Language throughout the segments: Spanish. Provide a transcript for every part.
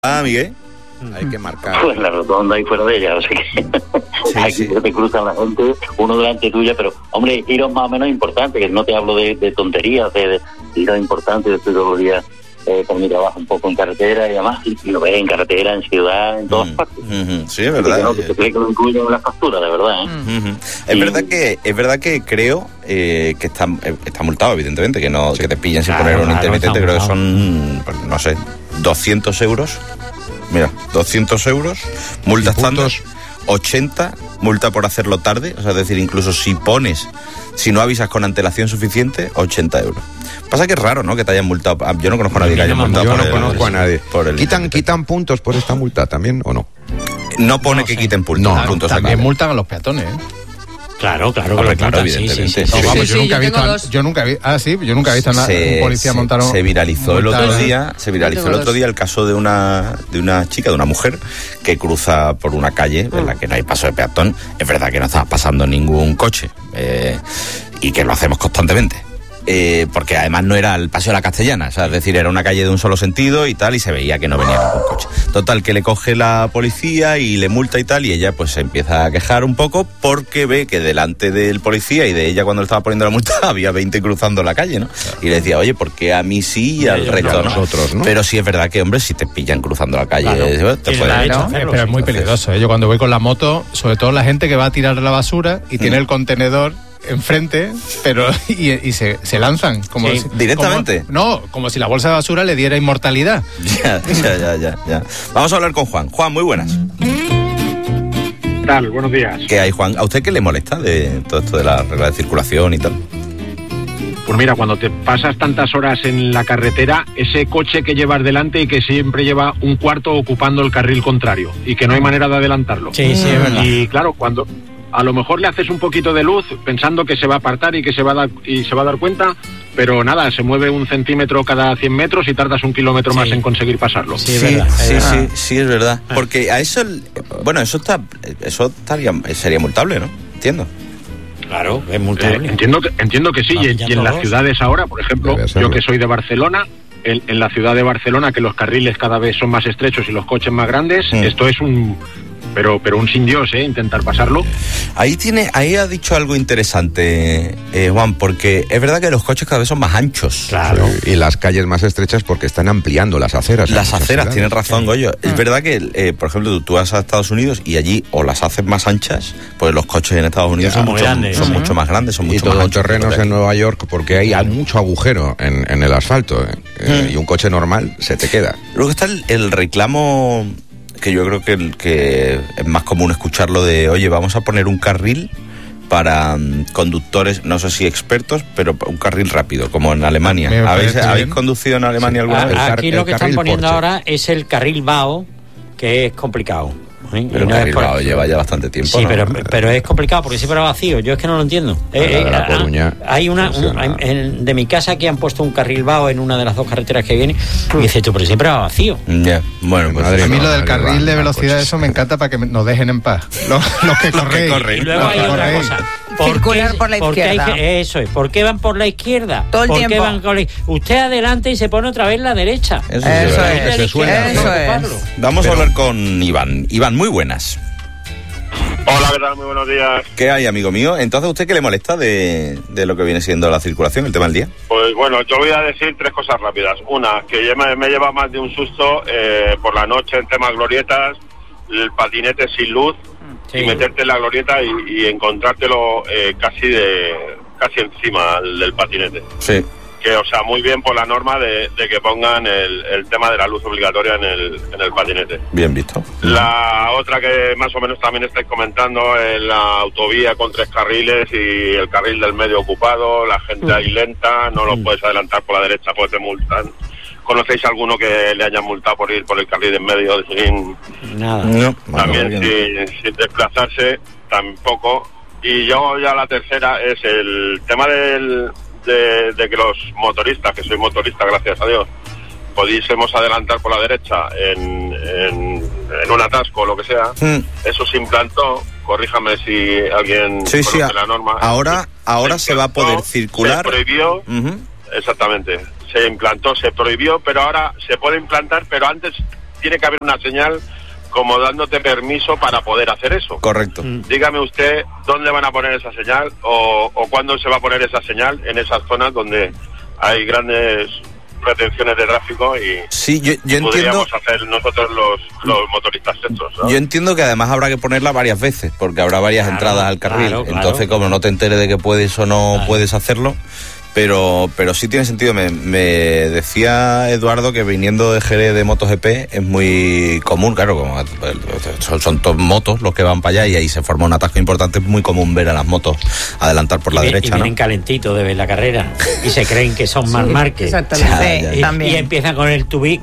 Miguel. Hay que marcar. Pues la rotonda ahí fuera de ella, o sea que aquí te cruzan la gente, uno delante tuya, pero hombre, giros más o menos importantes, que no te hablo de tonterías, de giros importantes. Yo estoy todos los días por mi trabajo un poco en carretera y además, y lo ves en carretera, en ciudad, en todas partes. Sí, es verdad. Que se cree que lo incluyen en las facturas, de verdad. Es verdad que creo que está multado, evidentemente, que no que te pillen sin poner un intermitente, creo que son, no sé, 200 euros. Mira, 200 euros, multa estándar, 80, multa por hacerlo tarde, o sea, es decir, incluso si no avisas con antelación suficiente, 80 euros. Pasa que es raro, ¿no?, que te hayan multado. Yo no conozco a nadie que haya multado. Yo no conozco a nadie. ¿Quitan puntos por esta multa también o no? No pone que quiten puntos. No, puntos también multan a los peatones, ¿eh? Claro, evidentemente. Sí. No, vamos, yo nunca he visto un policía montar. Se viralizó el otro día el caso de una chica, de una mujer que cruza por una calle en la que no hay paso de peatón. Es verdad que no estaba pasando ningún coche y que lo hacemos constantemente. Porque además no era el Paseo de la Castellana, o sea, es decir, era una calle de un solo sentido y tal, y se veía que no venía ningún coche. Total, que le coge la policía y le multa y tal, y ella pues se empieza a quejar un poco porque ve que delante del policía y de ella cuando le estaba poniendo la multa había 20 cruzando la calle, ¿no? Y le decía, oye, ¿por qué a mí sí y al resto no? Nosotros, ¿no? Pero sí es verdad que, hombre, si te pillan cruzando la calle, te pueden... Pero es muy peligroso, ¿eh? Yo cuando voy con la moto, sobre todo la gente que va a tirar la basura y tiene el contenedor enfrente, pero y se lanzan como directamente. Como si la bolsa de basura le diera inmortalidad. Ya. Vamos a hablar con Juan. Juan, muy buenas. ¿Qué tal? Buenos días. ¿Qué hay, Juan? ¿A usted qué le molesta de todo esto de la regla de circulación y tal? Pues mira, cuando te pasas tantas horas en la carretera, ese coche que llevas delante y que siempre lleva un cuarto ocupando el carril contrario y que no hay manera de adelantarlo. Sí, es verdad. Y claro, cuando a lo mejor le haces un poquito de luz pensando que se va a apartar y que se va a dar cuenta, pero nada, se mueve 1 centímetro cada 100 metros y tardas 1 kilómetro más en conseguir pasarlo. Sí, es verdad. Porque a eso, sería multable, ¿no? Entiendo. Claro, es multable. Entiendo que sí, y en las ciudades ahora, por ejemplo, yo que soy de Barcelona, en la ciudad de Barcelona, que los carriles cada vez son más estrechos y los coches más grandes, esto es pero un sin Dios, intentar pasarlo. Ahí ha dicho algo interesante, Juan, porque es verdad que los coches cada vez son más anchos. Claro. Sí, y las calles más estrechas porque están ampliando las aceras. Las aceras, tienes razón, Goyo. Es verdad que, por ejemplo, tú vas a Estados Unidos y allí o las hacen más anchas, pues los coches en Estados Unidos son mucho más grandes, son mucho más anchos. Y terrenos en Nueva York, porque hay mucho agujero en el asfalto, y un coche normal se te queda. Luego está el reclamo, que yo creo que es más común escucharlo, de, oye, vamos a poner un carril para conductores, no sé si expertos, pero un carril rápido, como en Alemania. ¿Habéis conducido en Alemania alguna vez? Aquí lo que están poniendo ahora es el carril VAO, que es complicado. Pero el carril VAO lleva ya bastante tiempo. Sí, ¿no? pero es complicado porque siempre va vacío. Yo es que no lo entiendo. Hay de mi casa aquí han puesto un carril VAO en una de las dos carreteras que viene y dices tú, pero siempre va vacío. Ya, bueno, pues a mí lo del carril de velocidad, eso me encanta para que nos dejen en paz. Los que corren. Y luego hay otra cosa. Circular por la izquierda. Eso es. ¿Por qué van por la izquierda? Todo el tiempo. Usted adelante y se pone otra vez la derecha. Eso es. Vamos a hablar con Iván. Iván, muy buenas. Hola, ¿qué tal? Muy buenos días. ¿Qué hay, amigo mío? Entonces, ¿a usted qué le molesta de lo que viene siendo la circulación, el tema del día? Pues bueno, yo voy a decir 3 cosas rápidas. Una, que me lleva más de un susto por la noche en temas glorietas, el patinete sin luz, y meterte en la glorieta y encontrártelo casi encima del patinete. Sí. Que, o sea, muy bien por la norma de que pongan el tema de la luz obligatoria en el patinete. Bien visto. La otra que más o menos también estáis comentando es la autovía con 3 carriles y el carril del medio ocupado, la gente ahí lenta, no lo puedes adelantar por la derecha porque te multan. ¿Conocéis alguno que le hayan multado por ir por el carril en medio sin nada? No, también sin desplazarse, tampoco. Y yo ya la tercera es el tema de que los motoristas, que soy motorista gracias a Dios, pudiésemos adelantar por la derecha en un atasco o lo que sea. Eso se implantó, corríjame si alguien conoce la norma. Ahora se va a poder circular. Se prohibió, exactamente, se implantó, se prohibió, pero ahora se puede implantar, pero antes tiene que haber una señal como dándote permiso para poder hacer eso. Correcto. Dígame usted dónde van a poner esa señal o cuándo se va a poner esa señal en esas zonas donde hay grandes retenciones de tráfico y sí, yo podríamos entiendo, hacer nosotros los motoristas estos, ¿no? Yo entiendo que además habrá que ponerla varias veces, porque habrá varias entradas al carril. Claro. Entonces, como no te enteres de que puedes o no puedes hacerlo, pero sí tiene sentido. Me decía Eduardo que viniendo de Jerez de MotoGP es muy común, claro, como son todas motos los que van para allá y ahí se forma un atasco importante. Es muy común ver a las motos adelantar por la derecha, y vienen calentitos de ver la carrera y se creen que son Marc Márquez. Exactamente. Y empiezan con el tubí,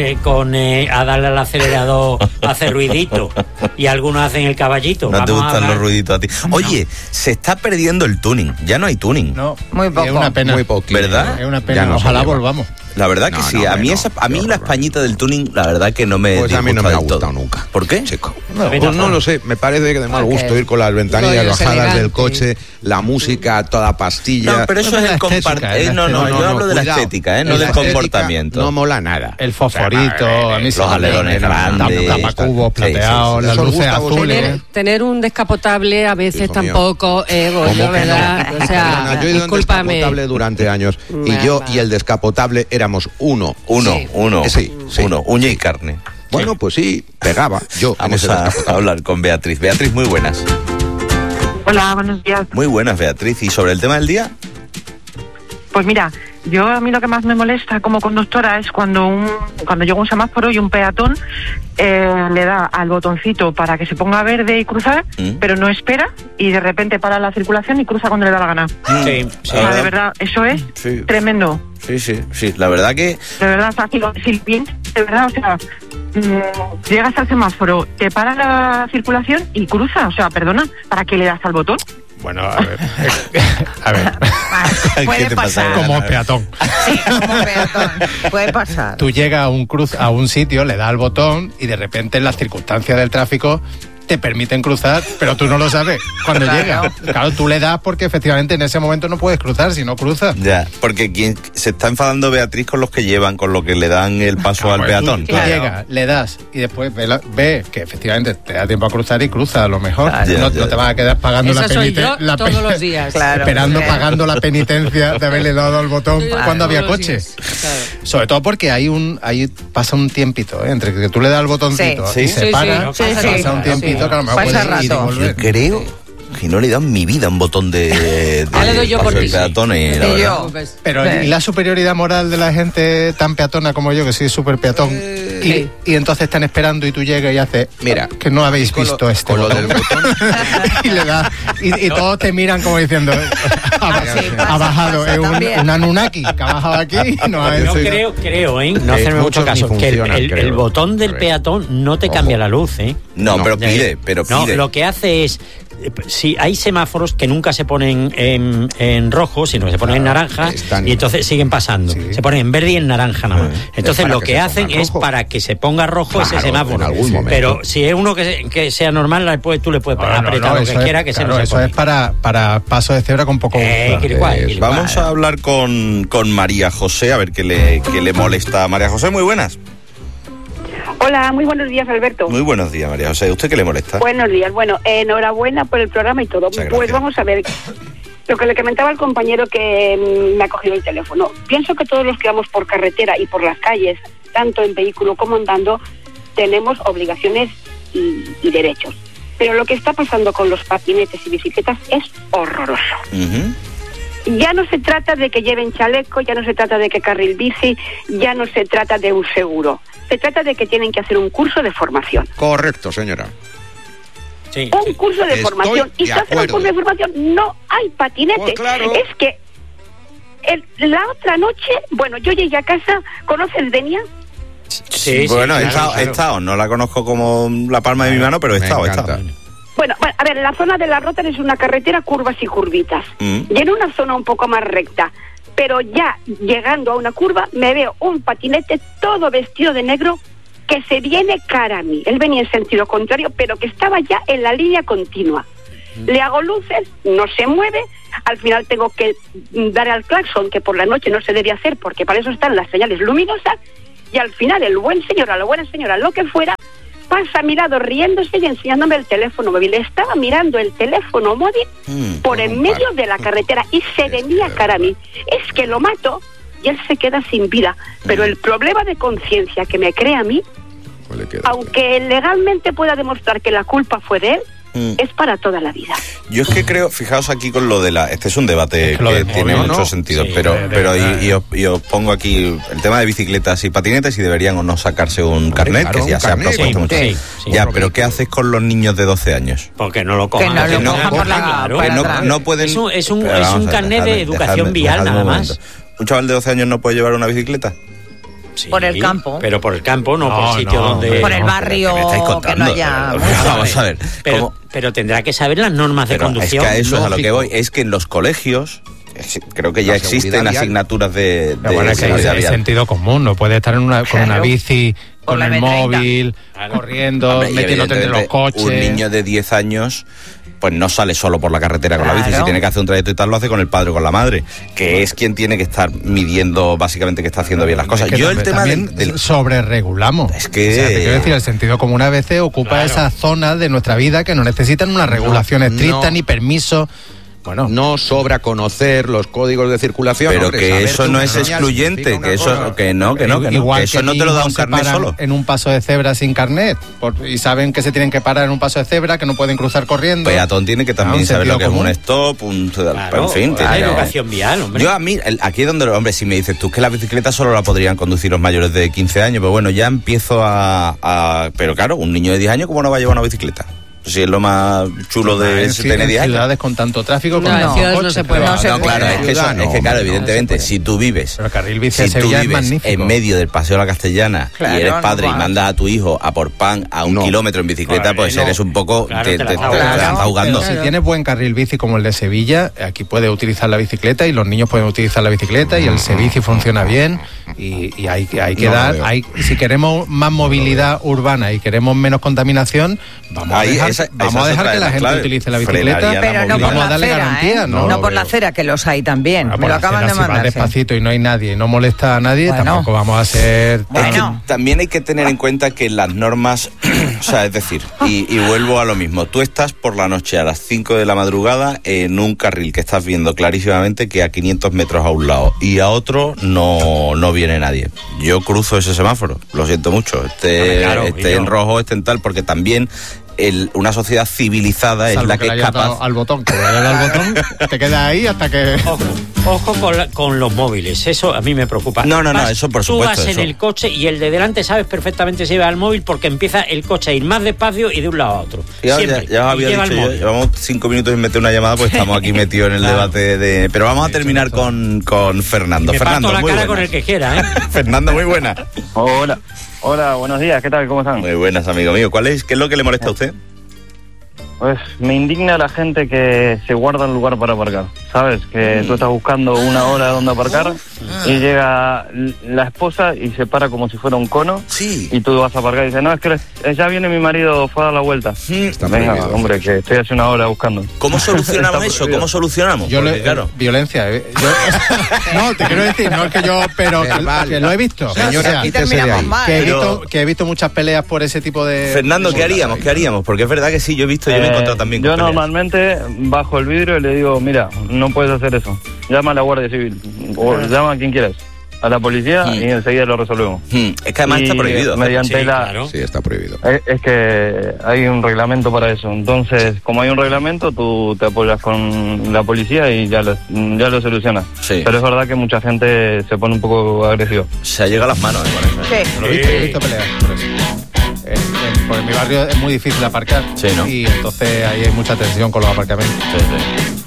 a darle al acelerador, a hacer ruidito, y algunos hacen el caballito. No te gustan los ruiditos a ti. Oye, se está perdiendo el tuning, ya no hay tuning. No, muy poco. Es una pena. Muy poquito. ¿Verdad? Es una pena, no ojalá volvamos. La verdad que sí, a mí la españita del tuning, la verdad que no me Pues a mí no me ha gustado todo. nunca. ¿Por qué? Chico. Pues no lo sé, me parece que de mal gusto ir con las ventanillas bajadas del coche, la música toda pastilla. No, pero eso es el compartir. No, yo hablo de la estética, no del comportamiento. No mola nada. El fosforito, a mí los alerones grandes, tapacubos plateados, las luces azules. Tener un descapotable a veces tampoco, ¿Cómo ¿verdad? que no? O sea, yo he ido en discúlpame. descapotable durante años y yo y el descapotable éramos uno. Sí. Uno, uña y carne. Bueno, pues sí, pegaba. Yo Vamos a hablar con Beatriz. Beatriz, muy buenas. Hola, buenos días. Muy buenas, Beatriz. ¿Y sobre el tema del día? Pues mira, a mí lo que más me molesta como conductora es cuando llega un semáforo y un peatón le da al botoncito para que se ponga verde y cruzar, pero no espera y de repente para la circulación y cruza cuando le da la gana. Sí. O sea, de verdad, eso es tremendo. Sí, la verdad que... De verdad, o sea, si piensas, de verdad, o sea, llegas al semáforo, te para la circulación y cruza, o sea, perdona, ¿para qué le das al botón? Bueno, a ver. Puede pasar. Como peatón. Sí, como peatón. Puede pasar. Tú llegas a un sitio, le das al botón y de repente en las circunstancias del tráfico te permiten cruzar, pero tú no lo sabes cuando llega. Claro, tú le das porque efectivamente en ese momento no puedes cruzar, si no cruzas. Ya, porque quien se está enfadando Beatriz con los que llevan, con lo que le dan el paso al peatón. Tú llegas, le das y después ve que efectivamente te da tiempo a cruzar y cruza a lo mejor. No te vas a quedar pagando Eso la penitencia. todos los días. Pagando la penitencia de haberle dado al botón cuando había coche. Sobre todo porque ahí pasa un tiempito, entre que tú le das el botoncito y se para, pasa un tiempito. Claro, pasa rato. Yo creo que no le he dado en mi vida un botón de le doy yo por ti. peatones. Pero ¿y la superioridad moral de la gente tan peatona como yo, que soy súper peatón? Y entonces están esperando y tú llegas y haces, mira, que no habéis visto este botón. Y le das, y todos te miran como diciendo, ha bajado, es un Anunnaki que ha bajado aquí. No hacerme mucho caso, que el botón del peatón no te cambia la luz, No, pero pide. No, lo que hace es, si hay semáforos que nunca se ponen en rojo, sino que se ponen en naranja, y entonces siguen pasando. Se ponen en verde y en naranja nada más. Entonces lo que hacen es para que se ponga rojo ese semáforo. En algún momento. Pero si es uno que sea normal, tú le puedes apretar lo que quiera, que claro, eso es para paso de cebra con poco gusto. Vamos a hablar con María José, a ver qué le molesta. María José, muy buenas. Hola, muy buenos días, Alberto. Muy buenos días, María José. ¿Usted qué le molesta? Buenos días. Bueno, enhorabuena por el programa y todo. Pues vamos a ver, lo que le comentaba al compañero que me ha cogido el teléfono. Pienso que todos los que vamos por carretera y por las calles, tanto en vehículo como andando, tenemos obligaciones y derechos. Pero lo que está pasando con los patinetes y bicicletas es horroroso. Ya no se trata de que lleven chaleco, ya no se trata de que carril bici, ya no se trata de un seguro. Se trata de que tienen que hacer un curso de formación. Correcto, señora. Sí, un curso de formación. Y si hacen un curso de formación, no hay patinete. Pues claro. Es que la otra noche, bueno, yo llegué a casa, ¿conoces Denia? Sí, bueno, he estado, no la conozco como la palma de mi mano, pero he estado. Bueno, a ver, la zona de la Rota es una carretera, curvas y curvitas. Y en una zona un poco más recta. Pero ya llegando a una curva me veo un patinete todo vestido de negro que se viene cara a mí. Él venía en sentido contrario, pero que estaba ya en la línea continua. Le hago luces, no se mueve, al final tengo que dar al claxon, que por la noche no se debe hacer porque para eso están las señales luminosas, y al final el buen señor, a la buena señora, lo que fuera, pasa a mi lado riéndose y enseñándome el teléfono móvil. Estaba mirando el teléfono móvil por en medio de la carretera y se venía cara a mí. Es que lo mato y él se queda sin vida. Pero el problema de conciencia que me crea a mí, aunque legalmente pueda demostrar que la culpa fue de él, es para toda la vida. Yo es que creo, fijaos aquí con lo de la... Este es un debate que tiene mucho sentido, pero os pongo aquí el tema de bicicletas y patinetes, si deberían o no sacarse un carnet, que ya se ha propuesto mucho. Ya, pero ¿qué haces con los niños de 12 años? Porque no lo cojan. Que no lo cojan por la... No pueden... Es un carnet de educación vial, nada más. ¿Un chaval de 12 años no puede llevar una bicicleta? Sí, por el campo. Pero por el campo, no por sitio donde... Por el barrio, que no haya... Vamos a ver. Pero tendrá que saber las normas de conducción. Es que a eso es a lo que voy. Es que en los colegios... Creo que ya existen asignaturas de seguridad vial. Es sentido común, no puede estar con una bici, con el móvil, corriendo, metiéndote entre los coches. Un niño de 10 años... pues no sale solo por la carretera con la bici. Si tiene que hacer un trayecto y tal, lo hace con el padre o con la madre, que es quien tiene que estar midiendo básicamente que está haciendo bien las cosas. Yo el tema del sobreregulamos. Es que... O sea, te quiero decir, el sentido común a veces ocupa esas zonas de nuestra vida que no necesitan una regulación estricta ni permiso. Bueno, no sobra conocer los códigos de circulación. Pero que eso no es excluyente, que eso que no, igual que eso no te lo da un carnet solo. En un paso de cebra sin carnet, y saben que se tienen que parar en un paso de cebra, que no pueden cruzar corriendo. Peatón tiene que también saber lo que es un stop, en fin. Educación vial, hombre. Yo aquí es donde, hombre, si me dices tú que la bicicleta solo la podrían conducir los mayores de 15 años, pero bueno, ya empiezo pero claro, un niño de 10 años, ¿cómo no va a llevar una bicicleta? Si es lo más chulo de tener 10 años. Ciudades con tanto tráfico, con en ciudades no se puede. Claro, es que claro, evidentemente, si tú vives, en medio del Paseo de la Castellana y eres padre y mandas a tu hijo a por pan a 1 kilómetro en bicicleta, pues eres un poco, te estás jugando. Si tienes buen carril bici como el de Sevilla, aquí puedes utilizar la bicicleta y los niños pueden utilizar la bicicleta y el Sebici funciona bien y hay que dar, si queremos más movilidad urbana y queremos menos contaminación, vamos a dejar que la gente utilice la bicicleta, pero no vamos a darle garantías, no por la acera, que los hay también. Me lo acaban de mandar. Si vas despacito y no hay nadie y no molesta a nadie, tampoco vamos a ser... También hay que tener en cuenta que las normas, o sea, es decir, y vuelvo a lo mismo, tú estás por la noche a las 5 de la madrugada en un carril que estás viendo clarísimamente que a 500 metros a un lado y a otro no viene nadie. Yo cruzo ese semáforo, lo siento mucho, esté en rojo, esté en tal, porque también... una sociedad civilizada es la que es capaz... al botón, que vaya al botón, te quedas ahí hasta que... Ojo con los móviles, eso a mí me preocupa. No, eso por supuesto. Tú vas en el coche y el de delante sabes perfectamente si lleva el móvil porque empieza el coche a ir más despacio y de un lado a otro. Ya os había dicho, llevamos 5 minutos sin meter una llamada, pues estamos aquí metidos en el debate de... Pero vamos a terminar con Fernando. Me Fernando, parto la cara buena. con el que quiera, ¿eh? Fernando, muy buena. Hola, buenos días, ¿qué tal? ¿Cómo están? Muy buenas, amigo mío. ¿Qué es lo que le molesta a usted? Pues me indigna la gente que se guarda el lugar para aparcar. ¿Sabes? Que tú estás buscando una hora donde aparcar y llega la esposa y se para como si fuera un cono. Sí. Y tú vas a aparcar y dices, no, es que ya viene mi marido, fue a dar la vuelta. Venga, hombre, que estoy hace una hora buscando. ¿Cómo solucionamos eso? ¿Cómo solucionamos? Claro. Violencia. No, te quiero decir, no es que yo, pero que lo he visto. Señora, que he visto muchas peleas por ese tipo de... Fernando, ¿qué haríamos? Porque es verdad que sí, yo he visto, yo me he encontrado también con Yo peleas. Normalmente bajo el vidrio y le digo, mira, no puedes hacer eso. Llama a la Guardia Civil o llama a quien quieras, a la policía y enseguida lo resolvemos. Es que además está prohibido. Mediante Sí, está prohibido. Es que hay un reglamento para eso. Entonces, como hay un reglamento, tú te apoyas con la policía y ya lo solucionas. Sí. Pero es verdad que mucha gente se pone un poco agresiva. Se ha llegado a las manos con eso. Sí. Lo he visto peleas por eso. Por mi barrio es muy difícil aparcar y entonces ahí hay mucha tensión con los aparcamientos. Sí.